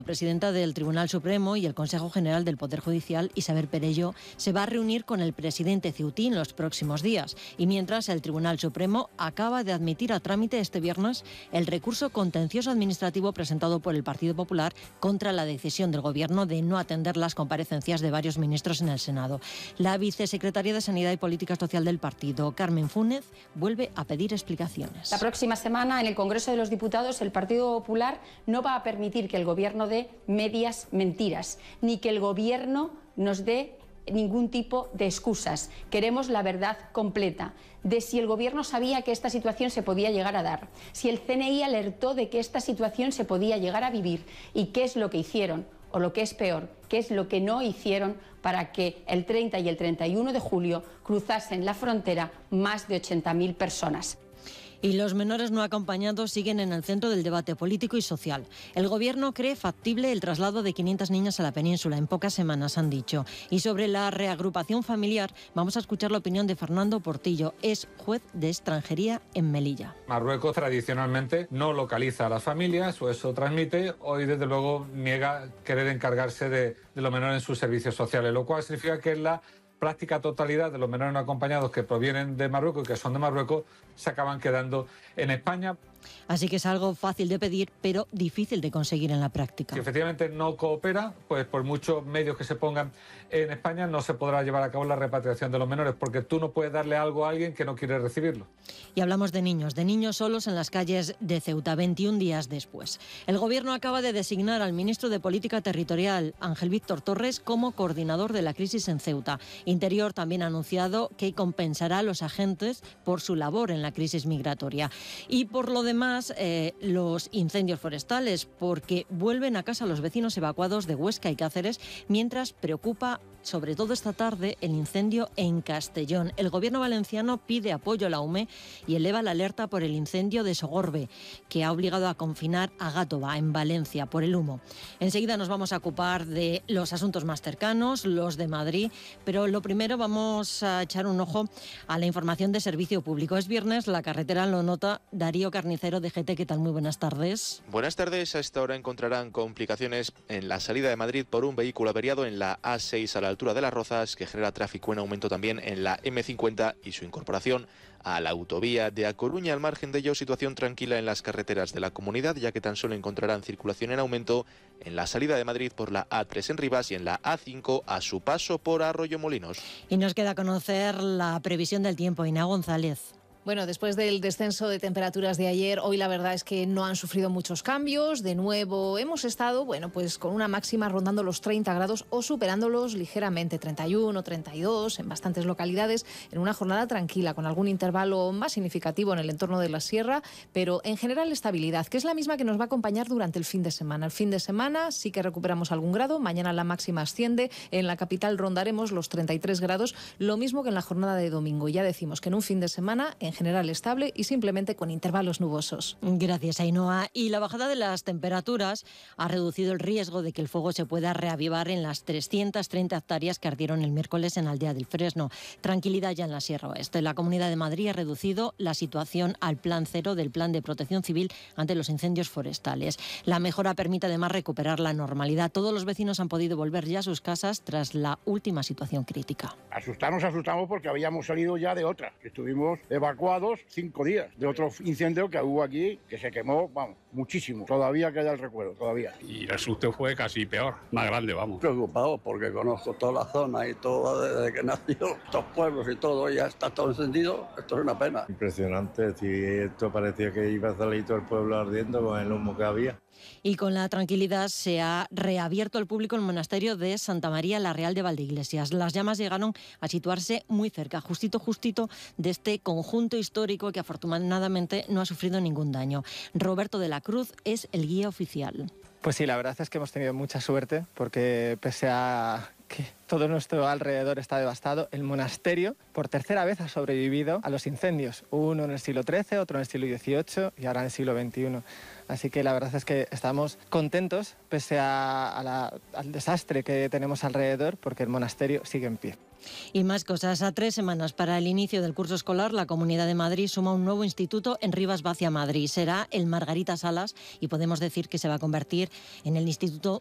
Presidenta del Tribunal Supremo y el Consejo General del Poder Judicial, Isabel Perello, se va a reunir con el presidente ceutí en los próximos días. Y mientras, el Tribunal Supremo acaba de admitir a trámite este viernes el recurso contencioso administrativo presentado por el Partido Popular contra la decisión del Gobierno de no atender las comparecencias de varios ministros en el Senado. La vicesecretaria de Sanidad y Política Social del partido, Carmen Fúnez, vuelve a pedir explicaciones. La próxima semana, en el Congreso de los Diputados, el Partido Popular no va a permitir que el Gobierno dé medias mentiras, ni que el Gobierno nos dé ningún tipo de excusas. Queremos la verdad completa de si el Gobierno sabía que esta situación se podía llegar a dar, si el CNI alertó de que esta situación se podía llegar a vivir y qué es lo que hicieron, o lo que es peor, qué es lo que no hicieron para que el 30 y el 31 de julio cruzasen la frontera más de 80.000 personas. Y los menores no acompañados siguen en el centro del debate político y social. El Gobierno cree factible el traslado de 500 niñas a la península en pocas semanas, han dicho. Y sobre la reagrupación familiar, vamos a escuchar la opinión de Fernando Portillo, es juez de extranjería en Melilla. Marruecos tradicionalmente no localiza a las familias, o eso transmite, hoy desde luego niega querer encargarse de los menores en sus servicios sociales, lo cual significa que la práctica totalidad de los menores no acompañados que provienen de Marruecos y que son de Marruecos se acaban quedando en España. Así que es algo fácil de pedir, pero difícil de conseguir en la práctica. Si efectivamente no coopera, pues por muchos medios que se pongan en España no se podrá llevar a cabo la repatriación de los menores, porque tú no puedes darle algo a alguien que no quiere recibirlo. Y hablamos de niños solos en las calles de Ceuta, 21 días después. El Gobierno acaba de designar al ministro de Política Territorial, Ángel Víctor Torres, como coordinador de la crisis en Ceuta. Interior también ha anunciado que compensará a los agentes por su labor en la crisis migratoria. Y por lo demás, los incendios forestales, porque vuelven a casa los vecinos evacuados de Huesca y Cáceres, mientras preocupa sobre todo esta tarde el incendio en Castellón. El Gobierno valenciano pide apoyo a la UME y eleva la alerta por el incendio de Sogorbe, que ha obligado a confinar a Gátova, en Valencia, por el humo. Enseguida nos vamos a ocupar de los asuntos más cercanos, los de Madrid, pero lo primero vamos a echar un ojo a la información de servicio público. Es viernes, la carretera lo nota. Darío Carnicero, de GT, ¿qué tal? Muy buenas tardes. Buenas tardes. A esta hora encontrarán complicaciones en la salida de Madrid por un vehículo averiado en la A6 a la altura de Las Rozas, que genera tráfico en aumento también en la M50 y su incorporación a la autovía de A Coruña. Al margen de ello, situación tranquila en las carreteras de la comunidad, ya que tan solo encontrarán circulación en aumento en la salida de Madrid por la A3 en Rivas y en la A5 a su paso por Arroyomolinos. Y nos queda conocer la previsión del tiempo. Ina González. Bueno, después del descenso de temperaturas de ayer, hoy la verdad es que no han sufrido muchos cambios. De nuevo, hemos estado, pues con una máxima rondando los 30 grados o superándolos ligeramente, 31, 32 en bastantes localidades, en una jornada tranquila, con algún intervalo más significativo en el entorno de la sierra, pero en general estabilidad, que es la misma que nos va a acompañar durante el fin de semana. El fin de semana sí que recuperamos algún grado, mañana la máxima asciende, en la capital rondaremos los 33 grados, lo mismo que en la jornada de domingo. Ya decimos que en un fin de semana, en general estable y simplemente con intervalos nubosos. Gracias, Ainhoa. Y la bajada de las temperaturas ha reducido el riesgo de que el fuego se pueda reavivar en las 330 hectáreas que ardieron el miércoles en Aldea del Fresno. Tranquilidad ya en la Sierra Oeste. La Comunidad de Madrid ha reducido la situación al plan cero del Plan de Protección Civil ante los incendios forestales. La mejora permite además recuperar la normalidad. Todos los vecinos han podido volver ya a sus casas tras la última situación crítica. Asustamos porque habíamos salido ya de otra. Estuvimos evacuados 5 días de otro incendio que hubo aquí, que se quemó, muchísimo. Todavía queda el recuerdo, todavía. Y el susto fue casi peor, más grande, Preocupado porque conozco toda la zona y todo desde que nació, estos pueblos y todo, ya está todo encendido. Esto es una pena. Impresionante, si esto parecía que iba a salir todo el pueblo ardiendo con el humo que había. Y con la tranquilidad se ha reabierto al público el monasterio de Santa María la Real de Valdeiglesias. Las llamas llegaron a situarse muy cerca, justito de este conjunto histórico que afortunadamente no ha sufrido ningún daño. Roberto de la Cruz es el guía oficial. Pues sí, la verdad es que hemos tenido mucha suerte porque pese a que todo nuestro alrededor está devastado. El monasterio, por tercera vez, ha sobrevivido a los incendios. Uno en el siglo XIII, otro en el siglo XVIII y ahora en el siglo XXI. Así que la verdad es que estamos contentos, pese al desastre que tenemos alrededor, porque el monasterio sigue en pie. Y más cosas. A 3 semanas para el inicio del curso escolar, la Comunidad de Madrid suma un nuevo instituto en Rivas Vacia, Madrid. Será el Margarita Salas y podemos decir que se va a convertir en el instituto